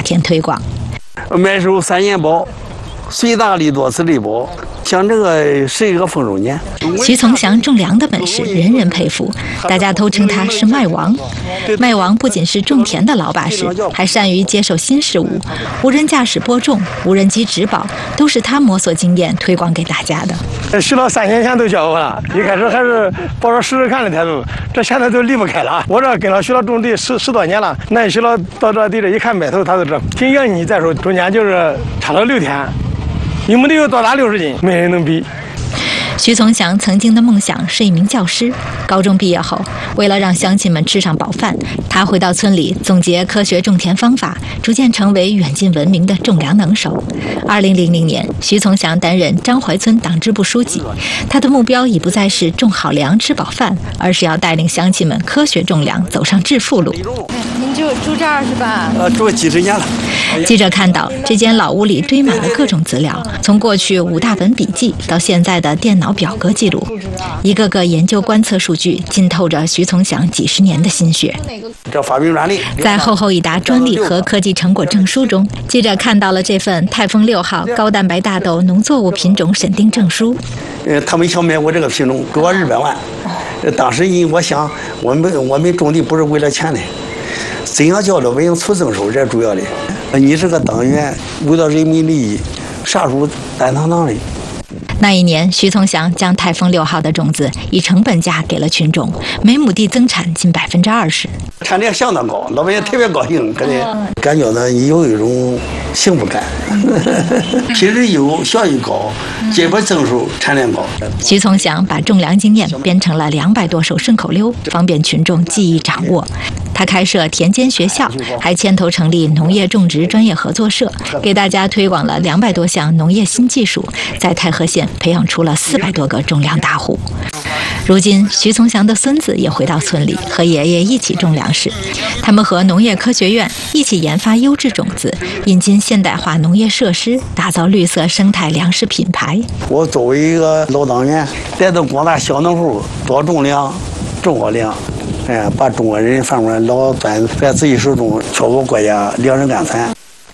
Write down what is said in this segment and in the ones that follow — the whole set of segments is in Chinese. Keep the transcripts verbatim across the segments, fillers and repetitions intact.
天推广。 麦收三年包，随大利多次利包。像这个是一个丰收年。 徐从祥种粮的本事人人佩服，大家都称他是麦王。麦王不仅是种田的老把式，还善于接受新事物，无人驾驶播种、无人机植保，都是他摸索经验推广给大家的。 许了三年前都教我了，一开始还是抱着试试看的态度，这现在都离不开了。我这跟了许了种地十十多年了，那许了到这地里一看麦头，他都这挺愿意再说，中间就是差了六天。一亩地有多大六十斤，没人能比。 徐从祥曾经的梦想是一名教师，高中毕业后，为了让乡亲们吃上饱饭，他回到村里总结科学种田方法，逐渐成为远近闻名的种粮能手。二零零零年，徐从祥担任张淮村党支部书记，他的目标已不再是种好粮吃饱饭，而是要带领乡亲们科学种粮，走上致富路。 您就住这儿是吧？ 呃，住几十年了。 记者看到这间老屋里堆满了各种资料，从过去五大本笔记到现在的电脑表格记录，一个个研究观测数据浸透着徐从祥几十年的心血。 这发明专利， 在厚厚一沓专利和科技成果证书中，记者看到了这份泰丰六号高蛋白大豆农作物品种审定证书。 呃，他们想买我这个品种，给我二百万。当时因我想，我们我们种地不是为了钱的，怎样叫老百姓出增收，这是主要的。你是个党员，为了人民利益，啥时候担当当的？ 那一年，徐从祥将泰丰六号的种子以成本价给了群众，每亩地增产近百分之二十， 产量相当高，老百姓特别高兴，感觉感觉呢有一种幸福感。品质优，效益高，结果增收，产量高。 徐从祥把种粮经验编成了两百多首顺口溜，方便群众记忆掌握。他开设田间学校，还牵头成立农业种植专业合作社，给大家推广了两百多项农业新技术，在太和县培养出了四百多个种粮大户。如今，徐从祥的孙子也回到村里，和爷爷一起种粮食。他们和农业科学院一起研发优质种子，引进现代化农业设施，打造绿色生态粮食品牌。 我作为一个老党员，带动广大小农户多种粮、种好粮。哎，把中国人饭碗老端在自己手中，确保国家粮食安全。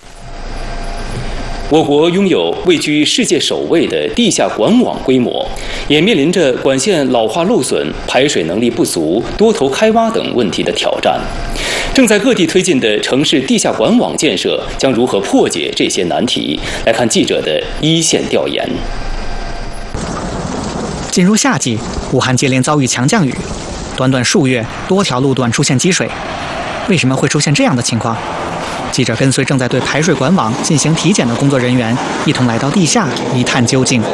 我国拥有位居世界首位的地下管网规模，也面临着管线老化漏损、排水能力不足、多头开挖等问题的挑战。正在各地推进的城市地下管网建设将如何破解这些难题？来看记者的一线调研。 进入夏季，武汉接连遭遇强降雨。短短数月，多条路段出现积水，为什么会出现这样的情况？记者跟随正在对排水管网进行体检的工作人员，一同来到地下一探究竟。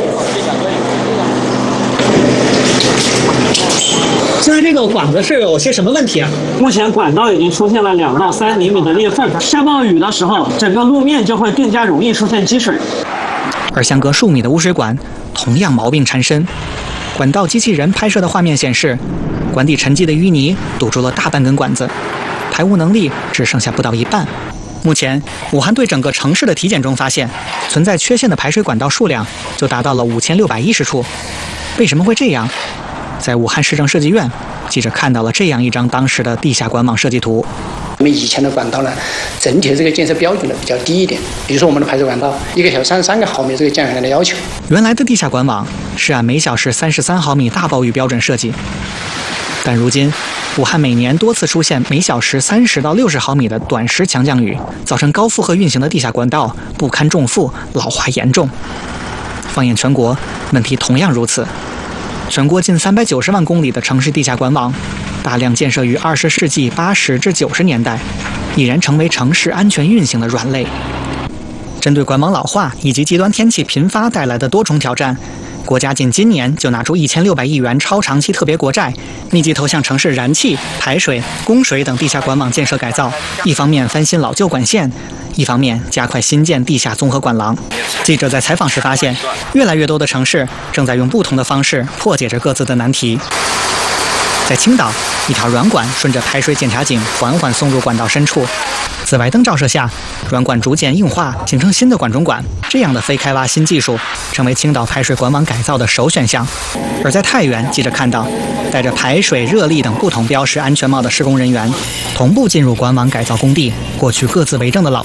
现在这个管子是有些什么问题啊？ 目前管道已经出现了两到三厘米的裂缝，下暴雨的时候，整个路面就会更加容易出现积水。 而相隔数米的污水管同样毛病缠身。管道机器人拍摄的画面显示，管底沉积的淤泥堵住了大半根管子，排污能力只剩下不到一半。目前，武汉对整个城市的体检中发现，存在缺陷的排水管道数量就达到了五千六百一十处。为什么会这样？在武汉市政设计院，记者看到了这样一张当时的地下管网设计图。 我们以前的管道呢，整体的这个建设标准呢比较低一点，比如说我们的排水管道，一个小三十三个毫米这个降雨量的要求。 原来的地下管网是按每小时三十三毫米大暴雨标准设计，但如今武汉每年多次出现每小时三十到六十毫米的短时强降雨，造成高负荷运行的地下管道不堪重负，老化严重。放眼全国，问题同样如此。全国近三百九十万公里的城市地下管网，大量建设于二十世纪八十至九十年代，已然成为城市安全运行的软肋。针对管网老化以及极端天气频发带来的多重挑战，国家仅今年就拿出一千六百亿元超长期特别国债，密集投向城市燃气、排水、供水等地下管网建设改造。一方面翻新老旧管线，一方面加快新建地下综合管廊。记者在采访时发现，越来越多的城市正在用不同的方式破解着各自的难题。在青岛，一条软管顺着排水检查井缓缓送入管道深处，紫外灯照射下，软管逐渐硬化，形成新的管中管。这样的非开挖新技术成为青岛排水管网改造的首选项。而在太原，记者看到带着排水、热力等不同标识安全帽的施工人员同步进入管网改造工地，过去各自为政的老